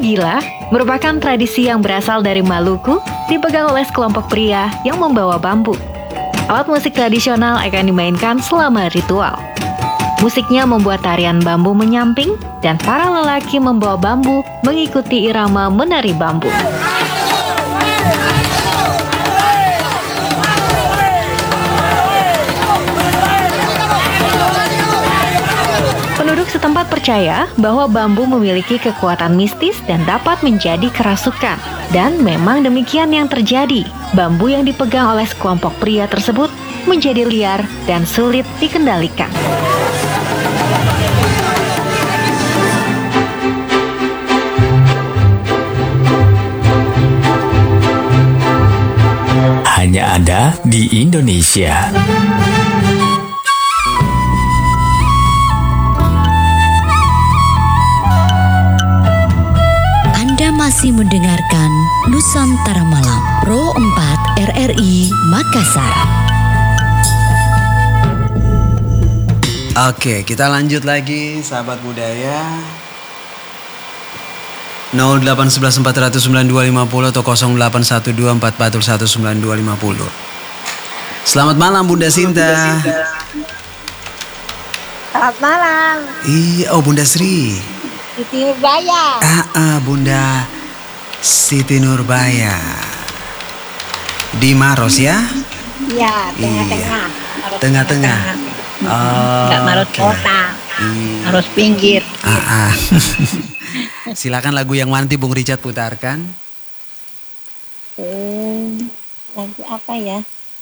Bila merupakan tradisi yang berasal dari Maluku, dipegang oleh sekelompok pria yang membawa bambu. Alat musik tradisional akan dimainkan selama ritual. Musiknya membuat tarian bambu menyamping dan para lelaki membawa bambu mengikuti irama menari bambu. Penduduk setempat percaya bahwa bambu memiliki kekuatan mistis dan dapat menjadi kerasukan. Dan memang demikian yang terjadi. Bambu yang dipegang oleh sekelompok pria tersebut menjadi liar dan sulit dikendalikan. Hanya ada di Indonesia. Anda masih mendengarkan Nusantara Malam, Pro 4 RRI Makassar. Oke, kita lanjut lagi, sahabat budaya. 08114009250 atau 0812441950. Selamat malam Bunda Sinta. Selamat malam. Iya, oh Bunda Sri. Siti Nurbaya. Bunda Siti Nurbaya. Di Maros ya? Iya, tengah-tengah. Tengah-tengah. Enggak Maros kota. Maros pinggir. Silakan lagu yang nanti Bung Richard putarkan. Lagu apa ya?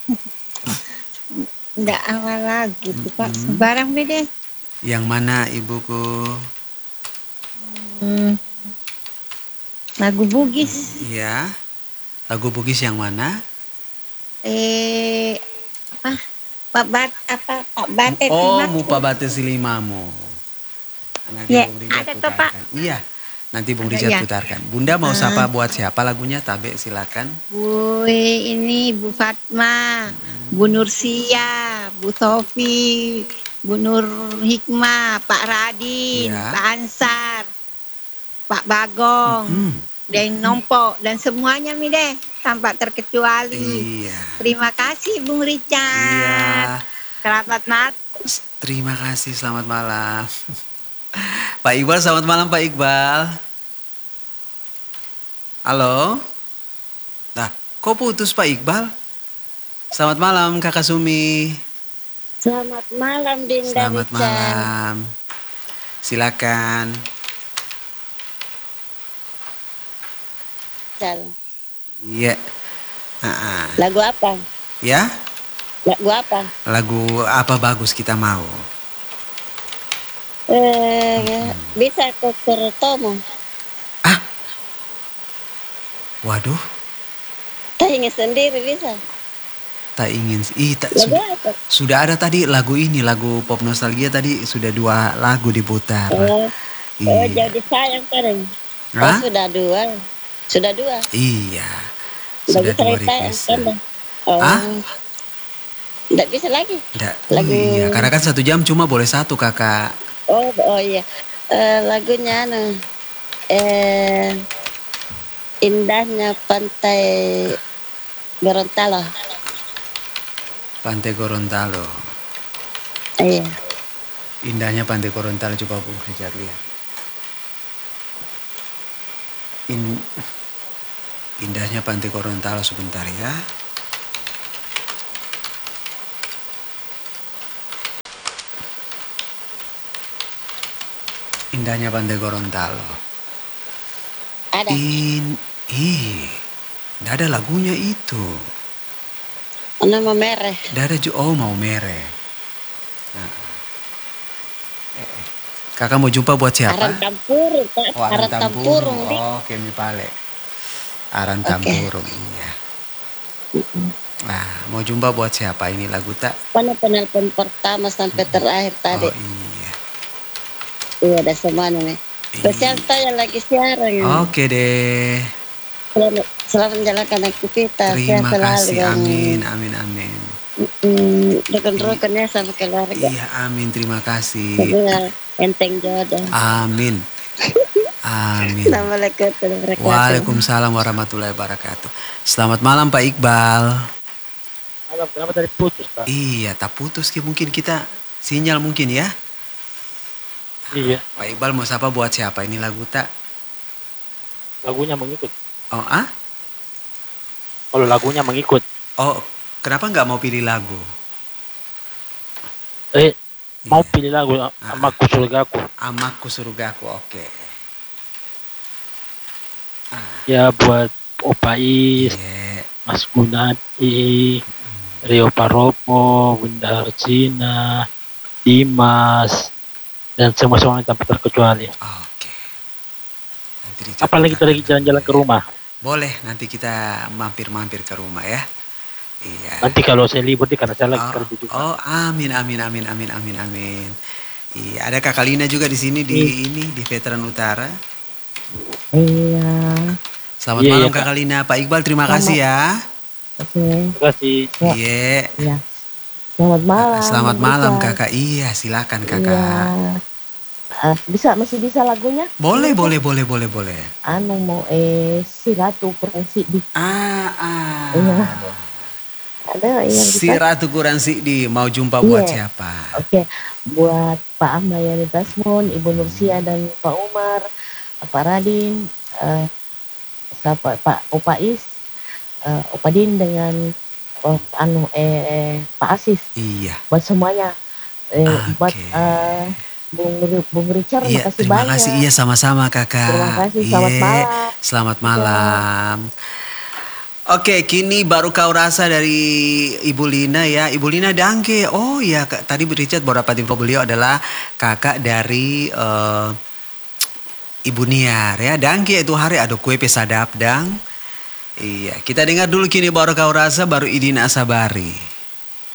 Enggak awal lagu tuh Pak. Sembarang deh. Yang mana ibuku? Lagu Bugis. Iya. Lagu Bugis yang mana? Pak Bate. Oh, Mupa Bate Silimamu. Nanti Ya, Bung Richard ada tuh, Pak. Iya. Nanti Bung Richard ya. putarkan. Bunda mau sapa buat siapa lagunya? Tabe silakan. Bu Fatma, Bu Nursia, Bu Sofi, Bu Nur Hikmah, Pak Radin, Ya. Pak Ansar, Pak Bagong, Deng Nompo, dan semuanya deh, tanpa terkecuali. Iya. Terima kasih Bung Richard. Iya. Selamat malam. Terima kasih, selamat malam. Pak Iqbal, selamat malam Pak Iqbal. Halo. Nah, kok putus Pak Iqbal? Selamat malam Kakak Sumi. Selamat malam Dinda. Selamat malam. Silakan. Iya. Lagu apa? Ya? Lagu apa? Lagu apa bagus kita mau? Bisa Koker Tomo. Waduh, Tak ingin sendiri bisa. tak ingin. Lagu apa? Sudah ada tadi lagu ini, lagu pop nostalgia tadi sudah 2 lagu diputar. Iya. Jadi sayang kan? Hah? Sudah 2. Sudah 2. Iya. Sudah 2 request. Tidak bisa lagi. Lagu. Iya, karena kan 1 jam cuma boleh 1 kakak. Oh iya. Lagunya Indahnya Pantai Gorontalo. Pantai Gorontalo. Iya. Indahnya Pantai Gorontalo, coba Bung Richard lihat. Indahnya Pantai Gorontalo, sebentar ya. Indahnya Pantai Gorontalo. Ada. Nggak ada lagunya itu. Nama merah. Nggak ada mau mere. Nah. Kakak mau jumpa buat siapa? Aran Tampurung, Pak. Oh, Aran Tampurung. Di. Oh, Kemi Pale. Aran Tampurung, iya. Nah, mau jumpa buat siapa ini lagu tak? Penelpon pertama sampai terakhir tadi. Oh iya. Iya, ada semua nih. Peserta yang lagi siaran. Oke deh. Selamat menjalankan aktivitas. Terima kasih. Selalu, Amin. Rukun-rukunnya sama keluarga. Iya, amin. Terima kasih. Semoga enteng jodoh. Amin. Amin. Assalamualaikum warahmatullahi wabarakatuh. Waalaikumsalam warahmatullahi wabarakatuh. Selamat malam Pak Iqbal. Malam, kenapa tadi putus, Pak? Iya, tak putus ki mungkin kita sinyal mungkin ya. Iya, Pak Iqbal mau sapa buat siapa ini lagu tak? lagunya mengikut. Oh, ah? Kalau lagunya mengikut. Oh, kenapa nggak mau pilih lagu? Mau pilih lagu Amaku Surgaku. Amaku Surgaku, oke. Ya buat Opais, Iya. Mas Gunadi, Rio Paropo, Bunda Regina, Dimas, dan semua yang tanpa terkecuali. Oke. Nanti Richard Apalagi kita lagi jalan-jalan ke rumah. Boleh, nanti kita mampir-mampir ke rumah ya. Iya. Nanti kalau saya libur karena saya lagi kerja juga. Oh, amin. Iya, ada Kakak Lina juga di sini di Veteran Utara. Iya. Selamat Iya, malam iya, Kak. Kakak Lina. Pak Iqbal terima kasih ya. Oke. Terima kasih. Iya. Iya. Selamat malam. Selamat malam Bisa. Kakak. Iya, silakan Iya. Kakak. Masih bisa lagunya? Boleh. Anu mau si Ratu kurang di. Iya. Ada yang Si kita. Ratu kurang di mau jumpa buat Iya. siapa? Oke, buat Pak Ahmayani Tasmun, Ibu Nursia dan Pak Umar, Pak Radin, Pak Opais, Opadin dengan Pak Asis. Iya. Buat semuanya. Buat Bung Richard, Iya, makasih terima banyak. kasih. Iya, sama-sama Kakak. Terima kasih, selamat Iya, malam. Selamat malam. Oke, kini baru kau rasa dari Ibu Lina ya. Ibu Lina Dangke. Oh ya, tadi Richard beberapa info beliau adalah kakak dari Ibu Niar ya. Dangke itu hari ada kue pesadap dang. Iya, kita dengar dulu kini baru kau rasa baru Idina Asabari.